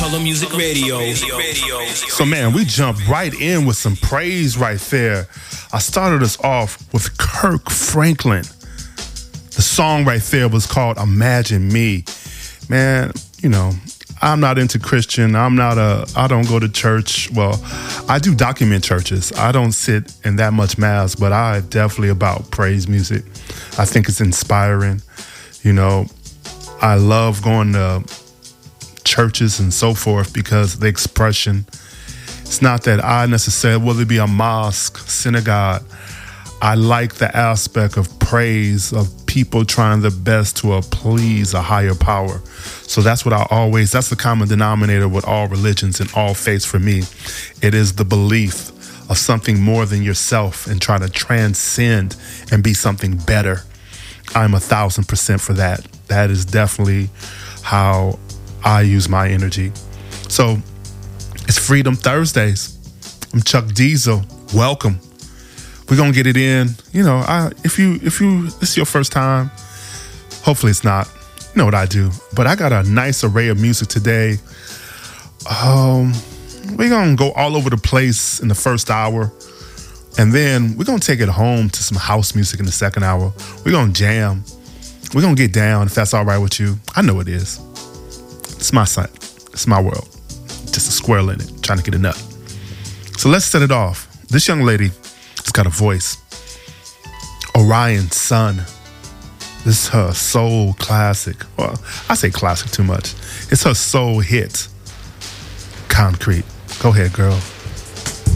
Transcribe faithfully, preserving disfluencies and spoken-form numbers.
Color Music Radio. So man, we jump right in with some praise right there. I started us off with Kirk Franklin. The song right there was called Imagine Me. Man, you know, I'm not into Christian. I'm not a, I don't go to church. Well, I do document churches. I don't sit in that much mass, but I'm definitely about praise music. I think it's inspiring. You know, I love going to churches and so forth because the expression, it's not that I necessarily, whether it be a mosque, synagogue, I like the aspect of praise, of people trying their best to uh, please a higher power. So that's what I always, that's the common denominator with all religions and all faiths for me. It is the belief of something more than yourself and trying to transcend and be something better. I'm a thousand percent for that. That is definitely how I use my energy. So it's Freedom Thursdays. I'm Chuck Diesel. Welcome. We're gonna get it in. You know, I, if you if you this is your first time, hopefully it's not. You know what I do. But I got a nice array of music today. Um, we're gonna go all over the place in the first hour. And then we're gonna take it home to some house music in the second hour. We're gonna jam. We're gonna get down if that's all right with you. I know it is. It's my side. It's my world. Just a squirrel in it, trying to get a nut. So let's set it off. This young lady has got a voice. Orion Sun. This is her soul classic. Well, I say classic too much. It's her soul hit. Concrete. Go ahead, girl.